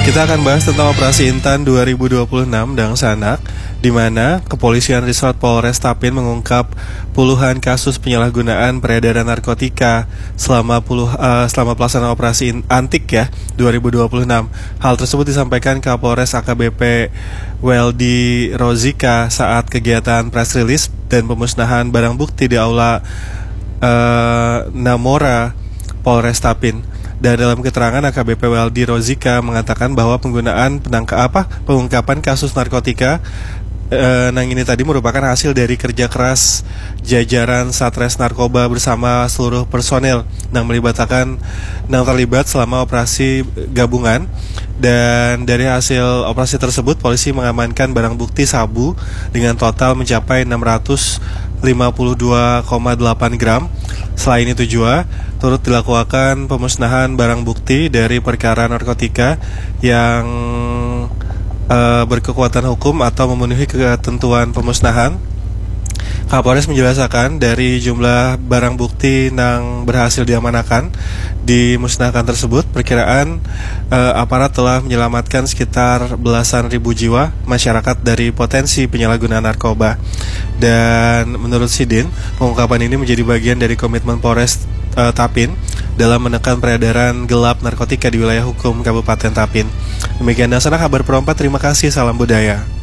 Kita akan bahas tentang Operasi Intan 2026 dan Sanak, di mana Kepolisian Resort Polres Tapin mengungkap puluhan kasus penyalahgunaan peredaran narkotika selama pelaksanaan Operasi Antik 2026. Hal tersebut disampaikan Kapolres AKBP Weldy Rozika saat kegiatan press release dan pemusnahan barang bukti di Aula Namora Polres Tapin. Dan dalam keterangan AKBP Weldy Rozika mengatakan bahwa pengungkapan kasus narkotika ini tadi merupakan hasil dari kerja keras jajaran Satres Narkoba bersama seluruh personel yang terlibat selama operasi gabungan. Dan dari hasil operasi tersebut, polisi mengamankan barang bukti sabu dengan total mencapai 652,8 gram. Selain itu juga turut dilakukan pemusnahan barang bukti dari perkara narkotika yang berkekuatan hukum atau memenuhi ketentuan pemusnahan. Kapolres menjelaskan dari jumlah barang bukti yang berhasil dimusnahkan tersebut, perkiraan aparat telah menyelamatkan sekitar belasan ribu jiwa masyarakat dari potensi penyalahgunaan narkoba. Dan menurut Sidin, pengungkapan ini menjadi bagian dari komitmen Polres Tapin dalam menekan peredaran gelap narkotika di wilayah hukum Kabupaten Tapin. Demikian dasarnya kabar Pro 4, terima kasih, salam budaya.